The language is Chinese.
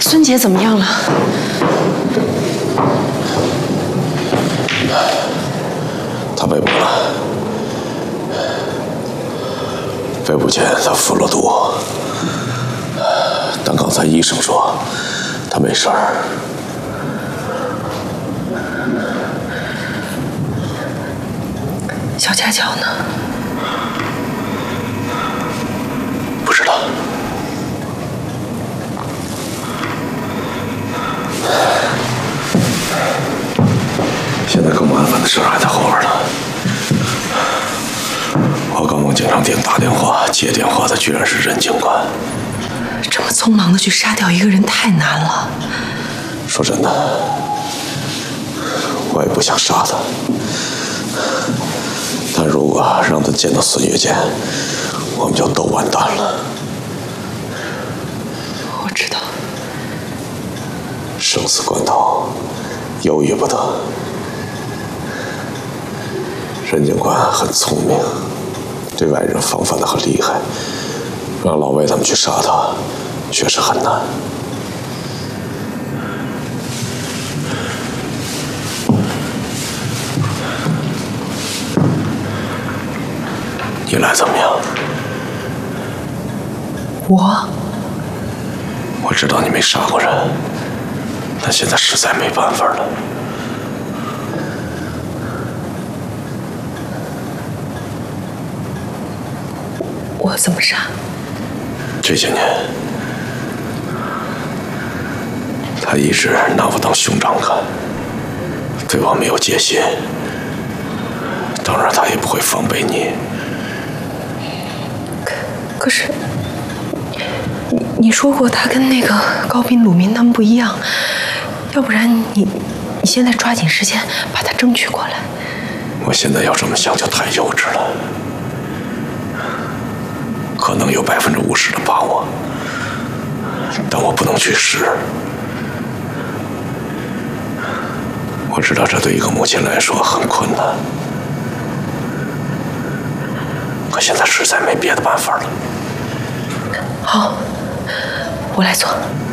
孙姐怎么样了？ 她被捕了，被捕前她服了毒，但刚才医生说她没事儿。 小家教呢？ 不知道。现在更麻烦的事还在后边呢。我刚往警察厅打电话，接电话的居然是任警官。 这么匆忙的去杀掉一个人太难了。 说真的，我也不想杀他。但如果让他见到孙月见，我们就都完蛋了。 我知道。 生死关头，犹豫不得。任警官很聪明，对外人防范得很厉害，让老魏他们去杀他，确实很难。你来怎么样？我知道你没杀过人，但现在实在没办法了。 我怎么杀？ 这些年，他一直拿我当兄长看，对我没有戒心，当然他也不会防备你。 可是，你说过他跟那个高斌、鲁民他们不一样，要不然你现在抓紧时间把他争取过来。 我现在要这么想就太幼稚了，可能有50%的把握，但我不能去试。我知道这对一个母亲来说很困难，可现在实在没别的办法了。 好，我来做。